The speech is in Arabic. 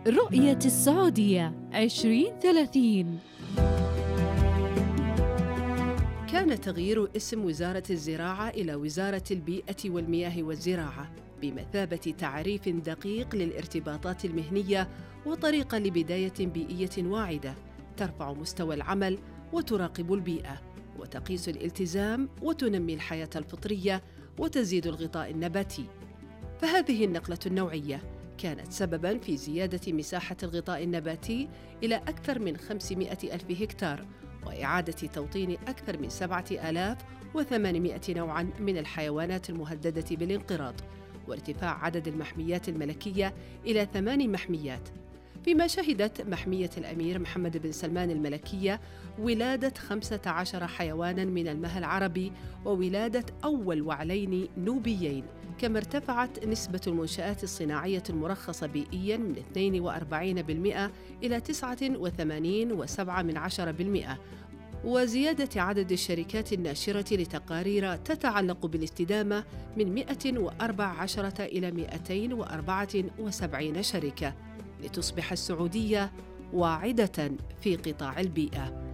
رؤية السعودية 2030. كان تغيير اسم وزارة الزراعة إلى وزارة البيئة والمياه والزراعة بمثابة تعريف دقيق للارتباطات المهنية وطريقة لبداية بيئية واعدة ترفع مستوى العمل وتراقب البيئة وتقيس الالتزام وتنمي الحياة الفطرية وتزيد الغطاء النباتي. فهذه النقلة النوعية كانت سبباً في زيادة مساحة الغطاء النباتي إلى أكثر من 500 ألف هكتار وإعادة توطين أكثر من 7800 نوعاً من الحيوانات المهددة بالانقراض وارتفاع عدد المحميات الملكية إلى 8 محميات، فيما شهدت محمية الأمير محمد بن سلمان الملكية ولادة 15 حيواناً من المها العربي وولادة أول وعلين نوبيين، كما ارتفعت نسبة المنشآت الصناعية المرخصة بيئياً من 42% إلى 89.7%، وزيادة عدد الشركات الناشرة لتقارير تتعلق بالاستدامة من 114 إلى 274 شركة، لتصبح السعودية واعدة في قطاع البيئة.